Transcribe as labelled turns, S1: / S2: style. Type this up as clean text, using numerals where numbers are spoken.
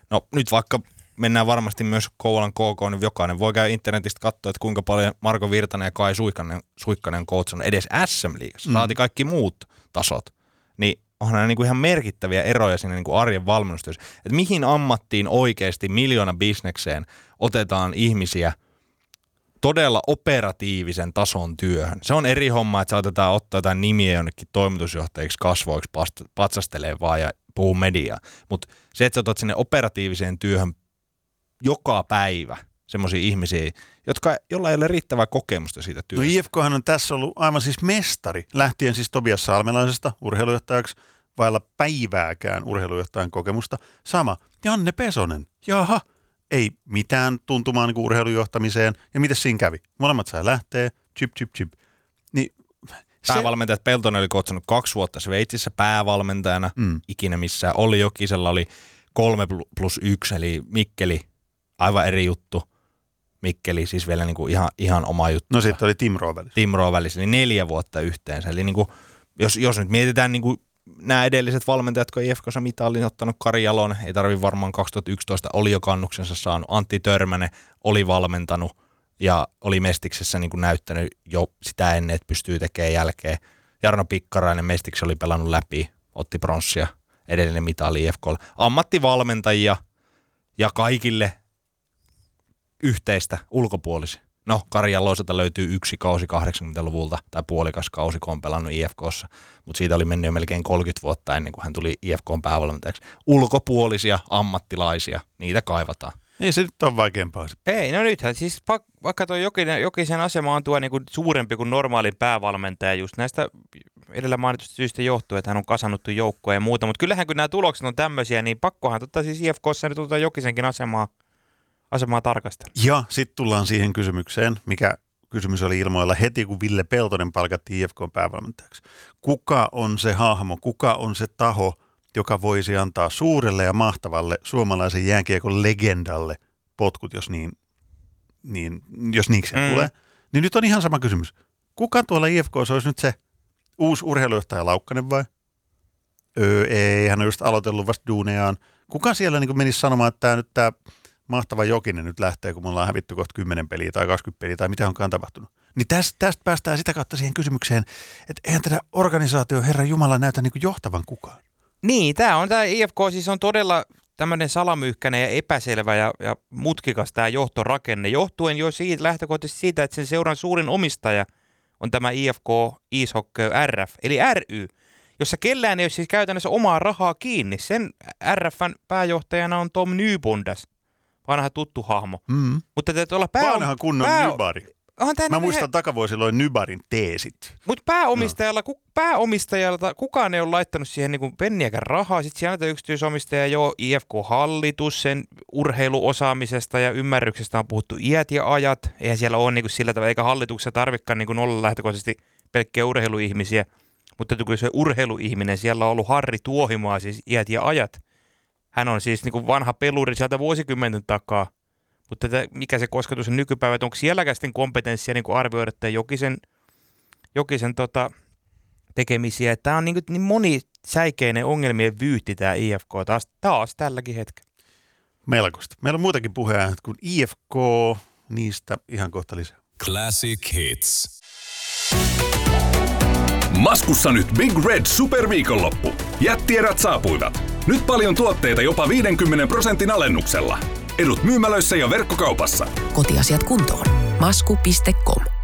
S1: No nyt vaikka mennään varmasti myös Kouvolan KK, niin jokainen voi käydä internetistä katsoa, että kuinka paljon Marko Virtanen ja Kai Suikkanen on coachannut edes SM-liigassa. Saati kaikki muut tasot. Niin onhan ne niinku ihan merkittäviä eroja siinä niinku arjen valmennustyössä. Että mihin ammattiin oikeasti bisnekseen otetaan ihmisiä todella operatiivisen tason työhön. Se on eri homma, että saatetaan ottaa jotain nimiä jonnekin toimitusjohtajiksi, kasvoiksi, patsastelee vaan ja puhuu mediaa. Mutta se, että sä otat sinne operatiiviseen työhön joka päivä semmoisia ihmisiä, jolla ei ole riittävää kokemusta siitä työstä.
S2: No IFKhan on tässä ollut aivan siis mestari, lähtien siis Tobias Salmelaisesta urheilujohtajaksi, vailla päivääkään urheilujohtajan kokemusta. Sama, Janne Pesonen, jaha, ei mitään tuntumaan niin urheilujohtamiseen. Ja miten siinä kävi? Molemmat sai lähteä, chip. Niin
S1: päävalmentajat Peltonen oli coachannut 2 vuotta Sveitsissä päävalmentajana, ikinä missään. Olli Jokisella oli 3+1, eli Mikkeli, aivan eri juttu. Mikkeli siis vielä niinku ihan oma juttu.
S2: No sitten oli Tim
S1: Roovälis, eli 4 vuotta yhteensä. Eli niinku, jos nyt mietitään niinku nämä edelliset valmentajat, kun IFK:ssa mitallin ottanut Kari Jalonen, ei tarvitse varmaan 2011, oli jo kannuksensa saanut. Antti Törmänen oli valmentanut ja oli Mestiksessä niin kuin näyttänyt jo sitä ennen, että pystyy tekemään jälkeen. Jarno Pikkarainen Mestiksessä oli pelannut läpi, otti pronssia, edellinen mitali IFK:lla. Ammattivalmentajia ja kaikille yhteistä ulkopuolisia. No, Kari Jaloiselta löytyy 1 kausi 80-luvulta, tai puolikas kausi, kun on pelannut IFK:ssa, mutta siitä oli mennyt jo melkein 30 vuotta ennen kuin hän tuli IFK:n päävalmentajaksi. Ulkopuolisia, ammattilaisia, niitä kaivataan.
S2: Ei se nyt ole vaikeampaa.
S3: Ei, no nythän siis vaikka tuo Jokisen asema on tuo niinku suurempi kuin normaali päävalmentaja just näistä edellä mainitusta syistä johtuu, että hän on kasannuttu joukkoja ja muuta, mutta kyllähän kun nämä tulokset on tämmöisiä, niin pakkohan siis IFK:ssa nyt Jokisenkin asemaa tarkastella.
S2: Ja sitten tullaan siihen kysymykseen, mikä kysymys oli ilmoilla heti, kun Ville Peltonen palkattiin IFK:n päävalmentajaksi. Kuka on se hahmo, kuka on se taho, joka voisi antaa suurelle ja mahtavalle suomalaisen jääkiekon legendalle potkut, jos niiksi tulee? Niin nyt on ihan sama kysymys. Kuka tuolla IFK:ssa olisi nyt se uusi urheilujohtaja Laukkanen vai? Ei, hän on just aloitellut vasta duunejaan. Kuka siellä niin menisi sanomaan, että tämä mahtava Jokinen nyt lähtee, kun me ollaan hävitty kohta 10 peliä tai 20 peliä tai mitä onkaan tapahtunut. Niin tästä päästään sitä kautta siihen kysymykseen, että eihän tätä organisaatio Herran Jumala näytä niin kuin johtavan kukaan.
S3: Niin, tämä IFK siis on todella tämmöinen salamyhkäinen ja epäselvä ja mutkikas tämä johtorakenne, johtuen jo lähtökohtaisesti siitä, että sen seuran suurin omistaja on tämä IFK Ishockey RF, eli ry, jossa kellään ei ole siis käytännössä omaa rahaa kiinni. Sen RF:n pääjohtajana on Tom Nybundas, vanha tuttu hahmo. Mutta täytyy olla
S2: vanha kunnon Nybari. Mä muistan takavuosilloin Nybarin teesit.
S3: Mutta pääomistajalta kukaan ei ole laittanut siihen niinku penniäkään rahaa. Sitten siellä on yksityisomistaja jo IFK-hallitus, sen urheiluosaamisesta ja ymmärryksestä on puhuttu iät ja ajat. Eihän siellä ole niinku sillä tavalla, eikä hallituksessa tarvikaan niinku olla lähtökohtaisesti pelkkiä urheiluihmisiä. Mutta kun se urheiluihminen, siellä on ollut Harri Tuohimaa, siis iät ja ajat. Hän on siis niinku vanha peluri sieltä vuosikymmenten takaa. Mutta mikä se kosketus on nykypäivä, että onko sielläkään sitten kompetenssia niin arvioida että Jokisen tekemisiä. Tämä on niin monisäikeinen ongelmien vyyhti tämä IFK taas tälläkin hetkellä.
S2: Melkoista. Meillä on muutakin puheenaiheita kuin IFK, niistä ihan kohta lisää.
S4: Classic Hits. Maskussa nyt Big Red Superviikonloppu. Jättierät saapuivat. Nyt paljon tuotteita jopa 50% alennuksella. Edut myymälöissä ja verkkokaupassa.
S5: Kotiasiat kuntoon. Masku.com